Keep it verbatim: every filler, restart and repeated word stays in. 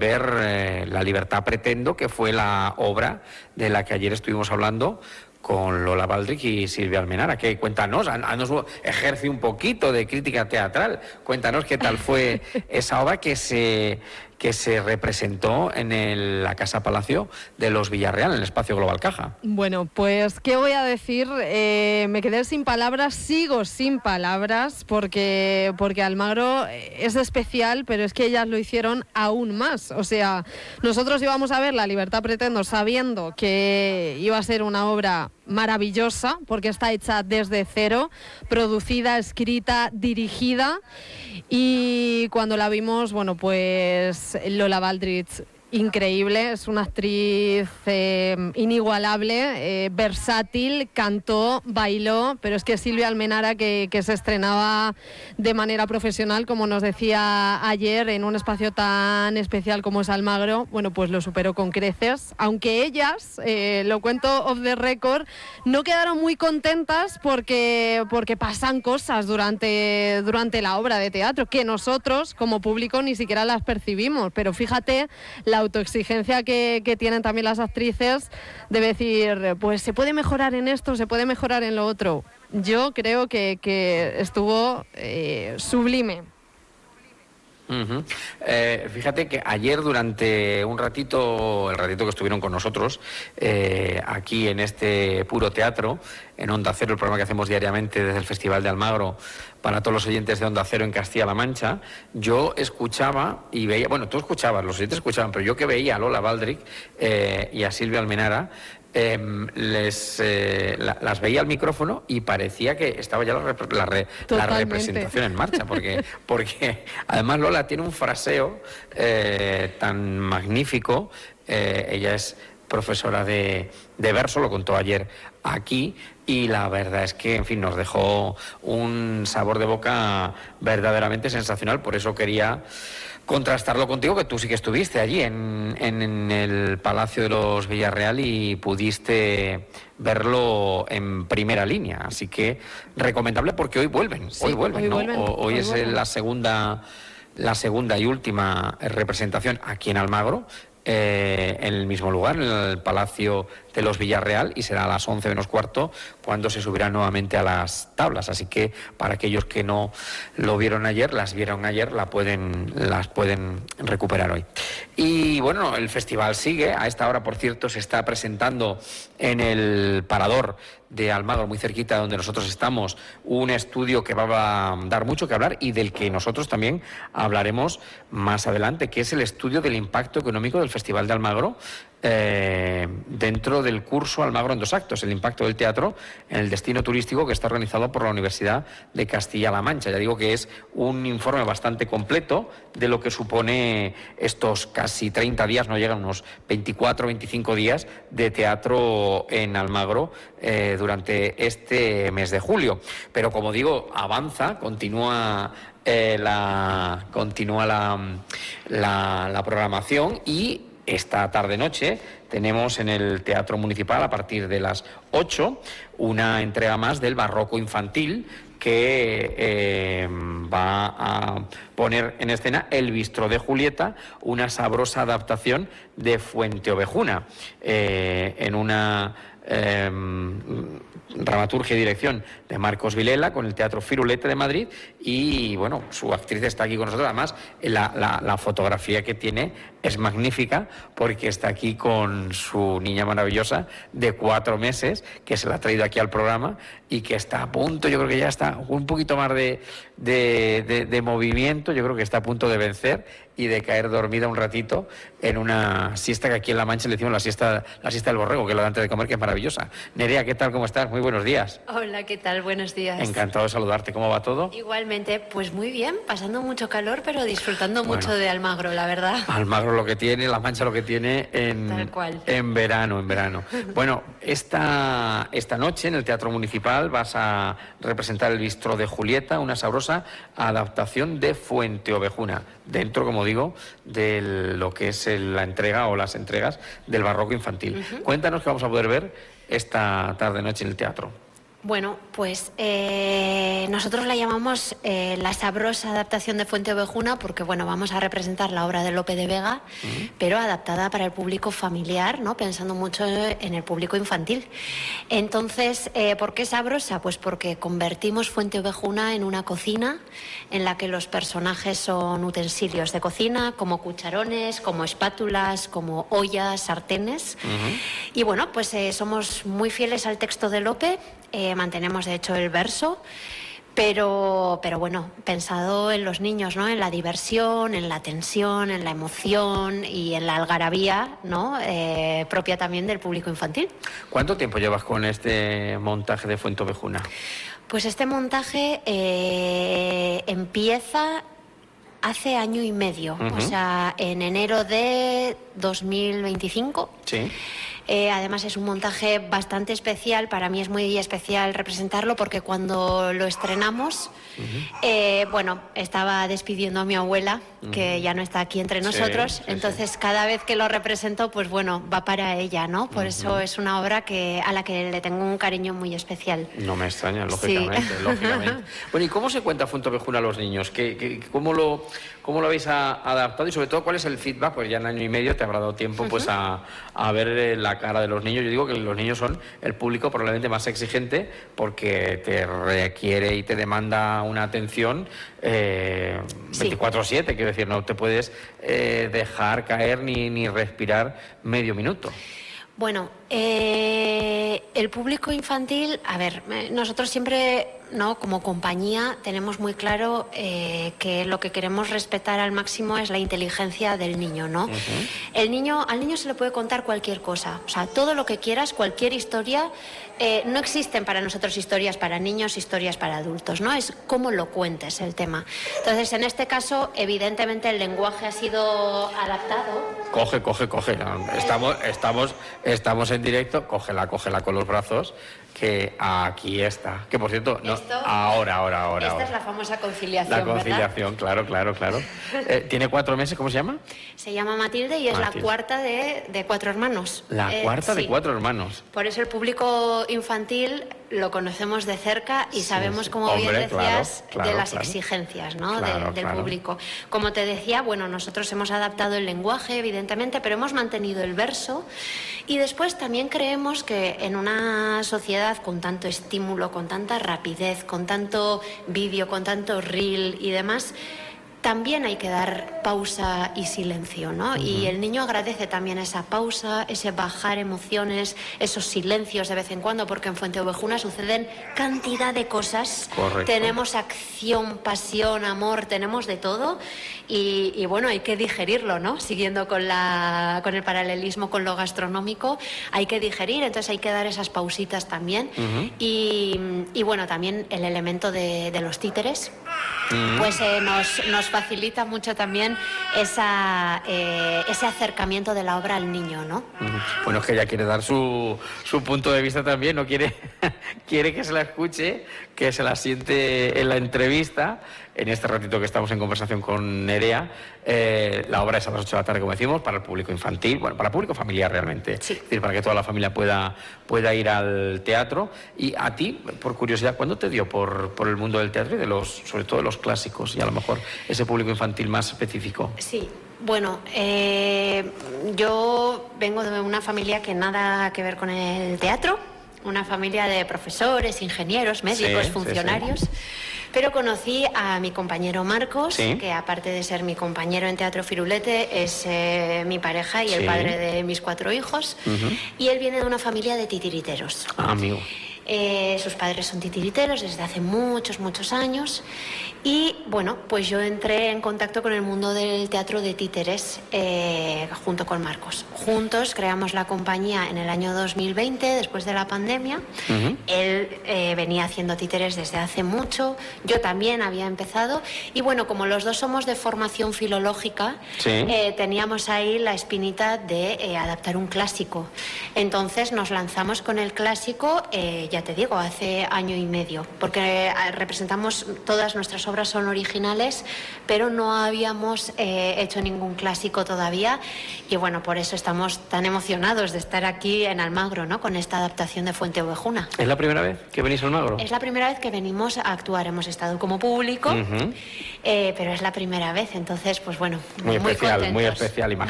ver eh, La libertad pretendo, que fue la obra de la que ayer estuvimos hablando con Lola Baldrich y Silvia Almenara. Que cuéntanos, haznos, ejerce un poquito de crítica teatral, cuéntanos qué tal fue esa obra que se, que se representó en el, la Casa Palacio de los Villarreal, en el Espacio Global Caja. Bueno, pues, ¿qué voy a decir? Eh, me quedé sin palabras, sigo sin palabras, porque, porque Almagro es especial, pero es que ellas lo hicieron aún más. O sea, nosotros íbamos a ver La libertad pretendo sabiendo que iba a ser una obra maravillosa, porque está hecha desde cero, producida, escrita, dirigida, y cuando la vimos, bueno, pues Lola Baldrich, increíble, es una actriz eh, inigualable, eh, versátil, cantó, bailó, pero es que Silvia Almenara, que, que se estrenaba de manera profesional, como nos decía ayer, en un espacio tan especial como es Almagro, bueno, pues lo superó con creces, aunque ellas, eh, lo cuento off the record, no quedaron muy contentas porque, porque pasan cosas durante, durante la obra de teatro, que nosotros, como público, ni siquiera las percibimos, pero fíjate la autoexigencia que, que tienen también las actrices de decir, pues se puede mejorar en esto, se puede mejorar en lo otro. Yo creo que, que estuvo eh, sublime. Uh-huh. Eh, fíjate que ayer durante un ratito, el ratito que estuvieron con nosotros, eh, aquí en este Puro Teatro, en Onda Cero, el programa que hacemos diariamente desde el Festival de Almagro para todos los oyentes de Onda Cero en Castilla-La Mancha, yo escuchaba y veía, bueno, tú escuchabas, los oyentes escuchaban, pero yo que veía a Lola Baldrich eh, y a Silvia Almenara, Eh, les eh, la, las veía al micrófono y parecía que estaba ya la, rep la, re la representación en marcha, porque, porque además Lola tiene un fraseo eh, tan magnífico, eh, ella es profesora de, de verso, lo contó ayer aquí, y la verdad es que, en fin, nos dejó un sabor de boca verdaderamente sensacional. Por eso quería contrastarlo contigo, que tú sí que estuviste allí en, en, en el Palacio de los Villarreal y pudiste verlo en primera línea, así que recomendable, porque hoy vuelven, sí, hoy vuelven, hoy, ¿no? vuelven, o, hoy, hoy es vuelven. la segunda la segunda y última representación aquí en Almagro, eh, en el mismo lugar, en el Palacio de los Villarreal, y será a las once menos cuarto cuando se subirán nuevamente a las tablas. Así que para aquellos que no lo vieron ayer, las vieron ayer, la pueden, las pueden recuperar hoy. Y bueno, el festival sigue. A esta hora, por cierto, se está presentando en el Parador de Almagro, muy cerquita de donde nosotros estamos, un estudio que va a dar mucho que hablar y del que nosotros también hablaremos más adelante, que es el estudio del impacto económico del Festival de Almagro, eh, dentro del curso Almagro en dos actos, el impacto del teatro en el destino turístico, que está organizado por la Universidad de Castilla-La Mancha. Ya digo que es un informe bastante completo de lo que supone estos casi treinta días, no llegan unos veinticuatro, veinticinco días de teatro en Almagro eh, durante este mes de julio. Pero como digo, avanza, continúa eh, la, continúa la, la, la programación, y esta tarde-noche tenemos en el Teatro Municipal, a partir de las ocho, una entrega más del Barroco Infantil, que eh, va a poner en escena El Bistró de Julieta, una sabrosa adaptación de Fuenteovejuna, eh, en una eh, dramaturgia y dirección de Marcos Vilela, con el Teatro Firulete de Madrid, y bueno, su actriz está aquí con nosotros. Además, la, la, la fotografía que tiene es magnífica, porque está aquí con su niña maravillosa de cuatro meses, que se la ha traído aquí al programa y que está a punto, yo creo que ya está un poquito más de, de, de, de movimiento, yo creo que está a punto de vencer y de caer dormida un ratito en una siesta que aquí en La Mancha le decimos la siesta, la siesta del borrego, que es la de antes de comer, que es maravillosa. Nerea, ¿qué tal? ¿Cómo estás? Muy buenos días. Hola, ¿qué tal? Buenos días. Encantado de saludarte. ¿Cómo va todo? Igualmente, pues muy bien, pasando mucho calor, pero disfrutando bueno, mucho de Almagro, la verdad. Almagro lo que tiene, La Mancha lo que tiene en, Tal cual. en verano, en verano. Bueno, esta, esta noche en el Teatro Municipal vas a representar El Bistró de Julieta, una sabrosa adaptación de Fuenteovejuna, dentro, como digo, de lo que es el, la entrega o las entregas del Barroco Infantil. Uh-huh. Cuéntanos qué vamos a poder ver esta tarde-noche en el teatro. Bueno, pues eh, nosotros la llamamos eh, la sabrosa adaptación de Fuente Ovejuna porque, bueno, vamos a representar la obra de Lope de Vega, uh-huh. pero adaptada para el público familiar, ¿no? Pensando mucho en el público infantil. Entonces, eh, ¿por qué sabrosa? Pues porque convertimos Fuente Ovejuna en una cocina en la que los personajes son utensilios de cocina, como cucharones, como espátulas, como ollas, sartenes. Uh-huh. Y bueno, pues eh, somos muy fieles al texto de Lope. Eh, mantenemos de hecho el verso, pero, pero bueno, pensado en los niños, ¿no? En la diversión, en la tensión, en la emoción y en la algarabía, ¿no? Eh, propia también del público infantil. ¿Cuánto tiempo llevas con este montaje de Fuente Ovejuna? Pues este montaje eh, empieza hace año y medio, uh-huh. o sea, en enero de dos mil veinticinco. Sí. Eh, además es un montaje bastante especial, para mí es muy especial representarlo porque cuando lo estrenamos, uh-huh. eh, bueno, estaba despidiendo a mi abuela, uh-huh. que ya no está aquí entre nosotros, sí, sí, entonces sí. cada vez que lo represento, pues bueno, va para ella, ¿no? Por uh-huh. eso es una obra que a la que le tengo un cariño muy especial. No me extraña, lógicamente, sí. lógicamente. Bueno, ¿y cómo se cuenta Fuente Ovejuna a los niños? ¿Qué, qué, cómo, lo, ¿Cómo lo habéis a, adaptado? Y sobre todo, ¿cuál es el feedback? Pues ya en año y medio te habrá dado tiempo uh-huh. pues a, a ver la cara de los niños. Yo digo que los niños son el público probablemente más exigente porque te requiere y te demanda una atención eh, veinticuatro siete, quiero decir, no te puedes eh, dejar caer ni, ni respirar medio minuto. Bueno, eh, el público infantil, a ver, nosotros siempre, ¿no? Como compañía tenemos muy claro eh, que lo que queremos respetar al máximo es la inteligencia del niño, ¿no? Uh-huh. El niño, al niño se le puede contar cualquier cosa, o sea, todo lo que quieras, cualquier historia. Eh, no existen para nosotros historias para niños, historias para adultos, ¿no? Es cómo lo cuentes el tema. Entonces, en este caso, evidentemente el lenguaje ha sido adaptado. Coge, coge, coge. Estamos, estamos, estamos en directo. Cógela, cógela con los brazos. Que aquí está. Que por cierto, no, Esto, ahora, ahora, ahora. Esta ahora. es la famosa conciliación. La conciliación, ¿verdad? claro, claro, claro. Eh, ¿Tiene cuatro meses? ¿Cómo se llama? Se llama Matilde y es Matilde. la cuarta de, de cuatro hermanos. La eh, cuarta de sí. cuatro hermanos. Por eso el público infantil lo conocemos de cerca y sabemos, sí, como Hombre, bien decías, claro, claro, de las claro. exigencias, ¿no? claro, de, del claro. público. Como te decía, bueno, nosotros hemos adaptado el lenguaje, evidentemente, pero hemos mantenido el verso y después también creemos que en una sociedad con tanto estímulo, con tanta rapidez, con tanto vídeo, con tanto reel y demás, también hay que dar pausa y silencio, ¿no? Uh-huh. Y el niño agradece también esa pausa, ese bajar emociones, esos silencios de vez en cuando, porque en Fuente Ovejuna suceden cantidad de cosas. Correcto. Tenemos acción, pasión, amor, tenemos de todo y, y bueno, hay que digerirlo, ¿no? Siguiendo con, la, con el paralelismo con lo gastronómico, hay que digerir, entonces hay que dar esas pausitas también. Uh-huh. y, y bueno, también el elemento de, de los títeres, uh-huh. pues eh, nos, nos facilita mucho también esa, eh, ese acercamiento de la obra al niño, ¿no? Bueno, es que ella quiere dar su, su punto de vista también, no quiere, quiere que se la escuche, que se la siente en la entrevista. En este ratito que estamos en conversación con Nerea, eh, la obra es a las ocho de la tarde, como decimos, para el público infantil, bueno, para el público familiar realmente, sí. es decir, para que toda la familia pueda, pueda ir al teatro. Y a ti, por curiosidad, ¿cuándo te dio por, por el mundo del teatro y de los, sobre todo de los clásicos y a lo mejor ese público infantil más específico? Sí. Bueno, eh, yo vengo de una familia que nada que ver con el teatro, una familia de profesores, ingenieros, médicos, sí, funcionarios, sí, sí. Pero conocí a mi compañero Marcos, ¿sí? que aparte de ser mi compañero en Teatro Firulete, es eh, mi pareja y sí. el padre de mis cuatro hijos, uh-huh. y él viene de una familia de titiriteros. Ah, amigo. Eh, sus padres son titiriteros desde hace muchos, muchos años y bueno, pues yo entré en contacto con el mundo del teatro de títeres eh, junto con Marcos. Juntos creamos la compañía en el año dos mil veinte, después de la pandemia. Uh-huh. Él eh, venía haciendo títeres desde hace mucho, yo también había empezado y bueno, como los dos somos de formación filológica, sí. eh, teníamos ahí la espinita de eh, adaptar un clásico. Entonces nos lanzamos con el clásico. Eh, ya te digo, hace año y medio, porque eh, representamos, todas nuestras obras son originales, pero no habíamos eh, hecho ningún clásico todavía, y bueno, por eso estamos tan emocionados de estar aquí en Almagro, ¿no?, con esta adaptación de Fuente Ovejuna. ¿Es la primera vez que venís a Almagro? Es la primera vez que venimos a actuar, hemos estado como público, uh-huh. eh, pero es la primera vez, entonces, pues bueno, muy, muy especial, contentos. muy especial, imagino.